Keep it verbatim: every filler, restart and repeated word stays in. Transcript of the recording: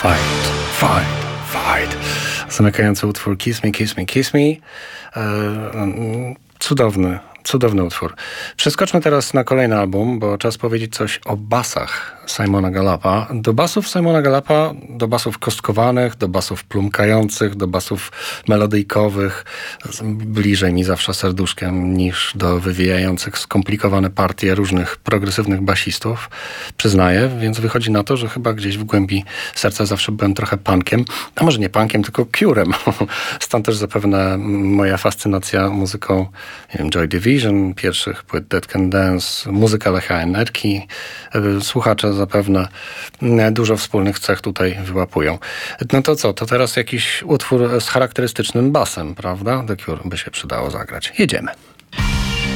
Fight, fight, fight. Zamykający utwór Kiss Me, Kiss Me, Kiss Me. E, cudowny, cudowny utwór. Przeskoczmy teraz na kolejny album, bo czas powiedzieć coś o basach Simona Gallupa. Do basów Simona Gallupa, do basów kostkowanych, do basów plumkających, do basów melodyjkowych, bliżej mi zawsze serduszkiem niż do wywijających skomplikowane partie różnych progresywnych basistów, przyznaję, więc wychodzi na to, że chyba gdzieś w głębi serca zawsze byłem trochę punkiem, a może nie punkiem, tylko Curem. Stąd też zapewne moja fascynacja muzyką, nie wiem, Joy Division, pierwszych płyt Dead Can Dance, muzyka Lecha Energii. Słuchacze zapewne dużo wspólnych cech tutaj wyłapują. No to co, to teraz jakiś utwór z charakterystycznym basem, prawda? The Cure by się przydało zagrać. Jedziemy.